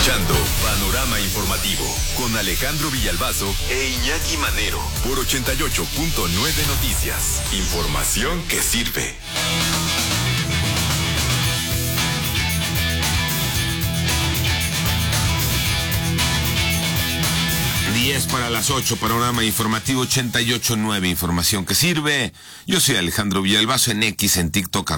escuchando Panorama Informativo con Alejandro Villalbazo e Iñaki Manero por 88.9 Noticias. Información que sirve. Para las 8, Panorama Informativo 88.9, información que sirve. Yo soy Alejandro Villalbazo en X, en TikTok,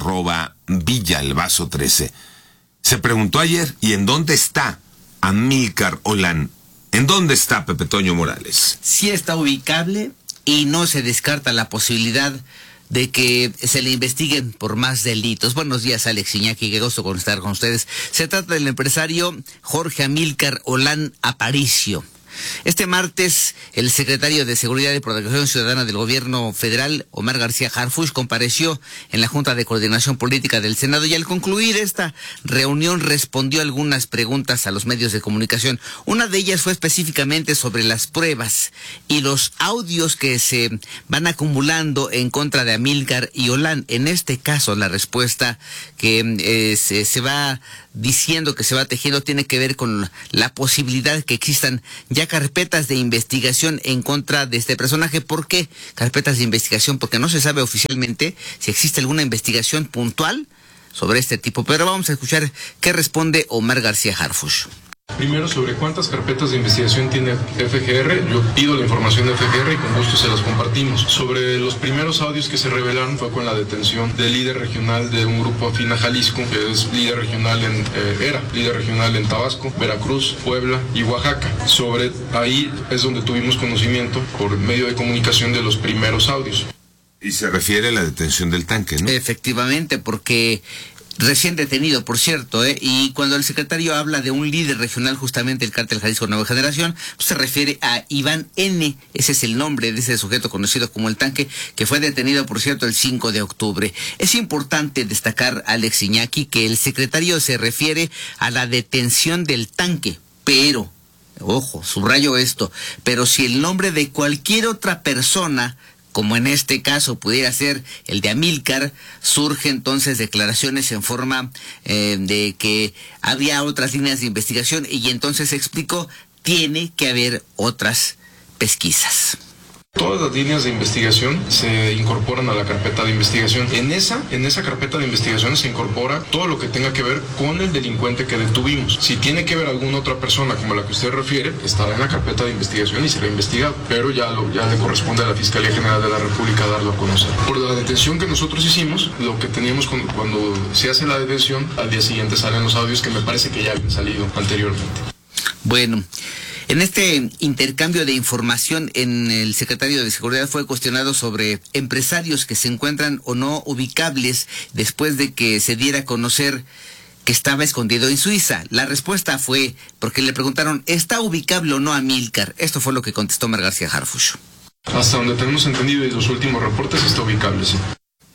@Villalbazo13. Se preguntó ayer, ¿y en dónde está Amílcar Olán? ¿En dónde está Pepe Toño Morales? Sí está ubicable y no se descarta la posibilidad de que se le investiguen por más delitos. Buenos días, Alex, Iñaki, qué gusto estar con ustedes. Se trata del empresario Jorge Amílcar Olán Aparicio. Este martes, el secretario de Seguridad y Protección Ciudadana del Gobierno Federal, Omar García Harfuch, compareció en la Junta de Coordinación Política del Senado y al concluir esta reunión respondió algunas preguntas a los medios de comunicación. Una de ellas fue específicamente sobre las pruebas y los audios que se van acumulando en contra de Amílcar y Olán. En este caso, la respuesta que se va diciendo, que se va tejiendo, tiene que ver con la posibilidad que existan ya carpetas de investigación en contra de este personaje. ¿Por qué carpetas de investigación? Porque no se sabe oficialmente si existe alguna investigación puntual sobre este tipo. Pero vamos a escuchar qué responde Omar García Harfuch. Primero, sobre cuántas carpetas de investigación tiene FGR. Yo pido la información de FGR y con gusto se las compartimos. Sobre los primeros audios que se revelaron fue con la detención del líder regional de un grupo afín a Jalisco, que es líder regional era líder regional en Tabasco, Veracruz, Puebla y Oaxaca. Sobre ahí es donde tuvimos conocimiento por medio de comunicación de los primeros audios. Y se refiere a la detención del tanque, ¿no? Efectivamente, porque recién detenido, por cierto, y cuando el secretario habla de un líder regional, justamente el cártel Jalisco Nueva Generación, pues se refiere a Iván N., ese es el nombre de ese sujeto conocido como el tanque, que fue detenido, por cierto, el 5 de octubre. Es importante destacar, Alex, Iñaki, que el secretario se refiere a la detención del tanque, pero, ojo, subrayo esto, pero si el nombre de cualquier otra persona, como en este caso pudiera ser el de Amílcar, surge entonces declaraciones en forma de que había otras líneas de investigación y entonces explicó, tiene que haber otras pesquisas. Todas las líneas de investigación se incorporan a la carpeta de investigación. En esa carpeta de investigación se incorpora todo lo que tenga que ver con el delincuente que detuvimos. Si tiene que ver alguna otra persona como la que usted refiere, estará en la carpeta de investigación y será investigado. Pero ya le corresponde a la Fiscalía General de la República darlo a conocer. Por la detención que nosotros hicimos, lo que teníamos cuando se hace la detención, al día siguiente salen los audios que me parece que ya habían salido anteriormente. Bueno, en este intercambio de información, el secretario de Seguridad fue cuestionado sobre empresarios que se encuentran o no ubicables después de que se diera a conocer que estaba escondido en Suiza. La respuesta fue porque le preguntaron, ¿está ubicable o no Amílcar? Esto fue lo que contestó Omar García Harfuch. Hasta donde tenemos entendido y los últimos reportes está ubicable, sí.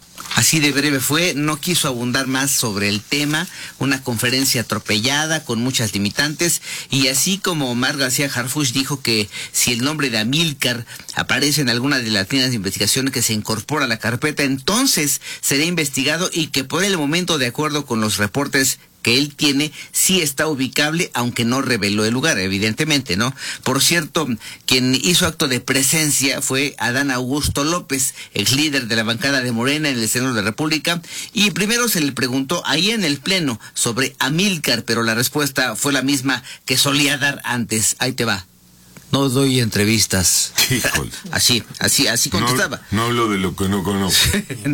Así de breve fue, no quiso abundar más sobre el tema, una conferencia atropellada con muchas limitantes, y así como Omar García Harfuch dijo que si el nombre de Amílcar aparece en alguna de las líneas de investigación que se incorpora a la carpeta, entonces será investigado y que por el momento, de acuerdo con los reportes que él tiene, sí está ubicable, aunque no reveló el lugar, evidentemente, ¿no? Por cierto, quien hizo acto de presencia fue Adán Augusto López, ex líder de la bancada de Morena en el Senado de la República, y primero se le preguntó ahí en el Pleno sobre Amílcar, pero la respuesta fue la misma que solía dar antes. Ahí te va. No doy entrevistas. Híjole. Así contestaba. No hablo de lo que no conozco.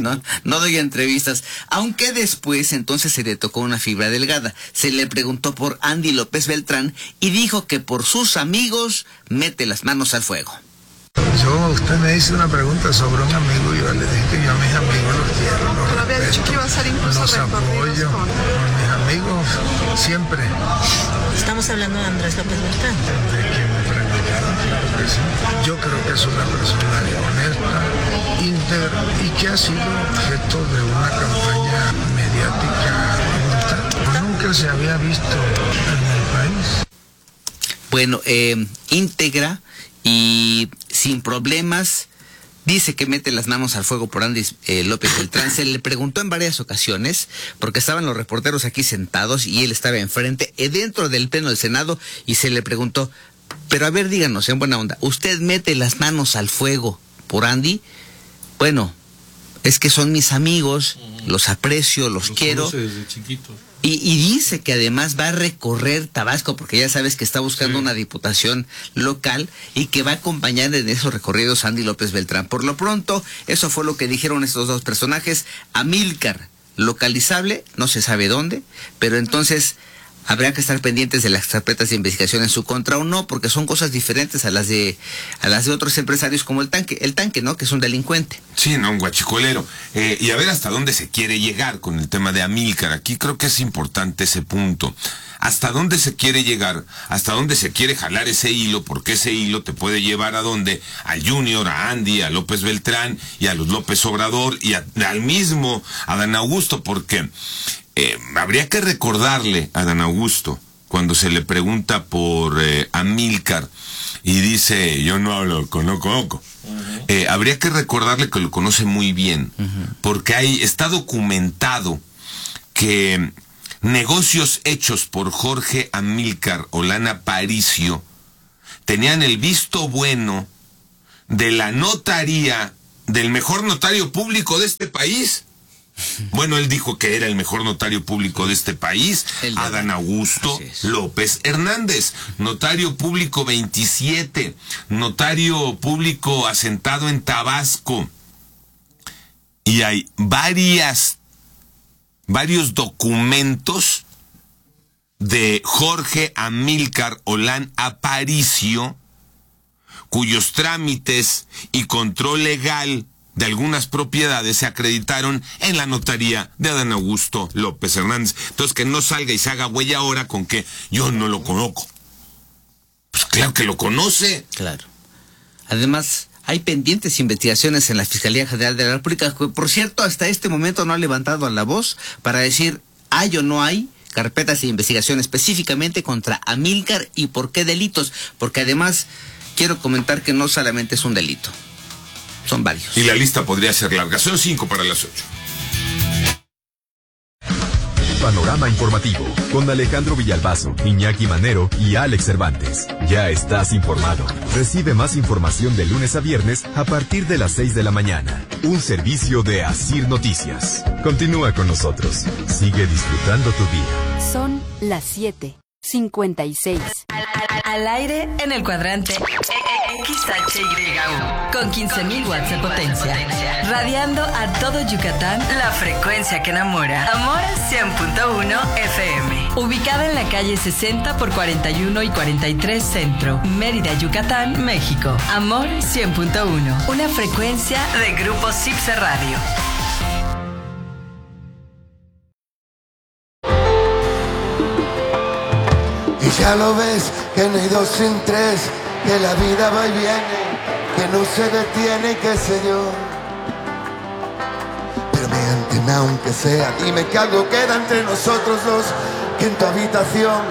No doy entrevistas. Aunque después entonces se le tocó una fibra delgada. Se le preguntó por Andy López Beltrán y dijo que por sus amigos mete las manos al fuego. Usted me hizo una pregunta sobre un amigo y yo le dije que yo a mis amigos los quiero. Pero había dicho que iba a hacer incluso los apoyo con mis amigos siempre. Estamos hablando de Andrés López Beltrán. De quien me preguntaron, claro que sí. Yo creo que es una persona honesta, íntegra y que ha sido objeto de una campaña mediática brutal. Nunca se había visto en el país. Bueno, íntegra y sin problemas, dice que mete las manos al fuego por Andy López Beltrán. Se le preguntó en varias ocasiones, porque estaban los reporteros aquí sentados y él estaba enfrente, dentro del pleno del Senado, y se le preguntó, pero a ver, díganos, en buena onda, ¿usted mete las manos al fuego por Andy? Bueno, es que son mis amigos, los aprecio, los quiero. Desde chiquitos. Y dice que además va a recorrer Tabasco, porque ya sabes que está buscando una diputación local y que va a acompañar en esos recorridos a Andy López Beltrán. Por lo pronto, eso fue lo que dijeron estos dos personajes. Amílcar, localizable, no se sabe dónde, pero entonces habrá que estar pendientes de las carpetas de investigación en su contra o no, porque son cosas diferentes a las de otros empresarios como el tanque, ¿no? Que es un delincuente. Sí, no, un guachicolero. Y a ver hasta dónde se quiere llegar con el tema de Amílcar. Aquí creo que es importante ese punto. ¿Hasta dónde se quiere llegar? ¿Hasta dónde se quiere jalar ese hilo? Porque ese hilo te puede llevar a dónde? Al Junior, a Andy, a López Beltrán y a los López Obrador y al mismo Adán Augusto, porque habría que recordarle a Adán Augusto cuando se le pregunta por Amílcar y dice, yo no hablo, conozco. Habría que recordarle que lo conoce muy bien, porque está documentado que negocios hechos por Jorge Amílcar Olán Aparicio tenían el visto bueno de la notaría, del mejor notario público de este país. Bueno, él dijo que era el mejor notario público de este país, Adán Augusto López Hernández, notario público 27, notario público asentado en Tabasco. Y hay varios documentos de Jorge Amílcar Olán Aparicio, cuyos trámites y control legal de algunas propiedades se acreditaron en la notaría de Adán Augusto López Hernández. Entonces, que no salga y se haga güey ahora con que yo no lo conozco. Pues claro que lo conoce. Claro. Además, hay pendientes investigaciones en la Fiscalía General de la República, que, por cierto, hasta este momento no ha levantado la voz para decir hay o no hay carpetas de investigación específicamente contra Amílcar y por qué delitos. Porque además, quiero comentar que no solamente es un delito. Son varios. Y la lista podría ser larga. Son 5 para las 8. Panorama informativo con Alejandro Villalbazo, Iñaki Manero y Alex Cervantes. Ya estás informado. Recibe más información de lunes a viernes a partir de las 6 de la mañana. Un servicio de Asir Noticias. Continúa con nosotros. Sigue disfrutando tu día. Son las 7:56. Al aire en el cuadrante XHYU con 15.000 watts de potencia, radiando a todo Yucatán, la frecuencia que enamora. Amor 100.1 FM, ubicada en la calle 60 por 41 y 43 Centro, Mérida, Yucatán, México. Amor 100.1, una frecuencia de Grupo Cipse Radio. Ya lo ves, que no hay dos sin tres, que la vida va y viene, que no se detiene, qué sé yo. Pero miénteme aunque sea, dime que algo queda entre nosotros dos, que en tu habitación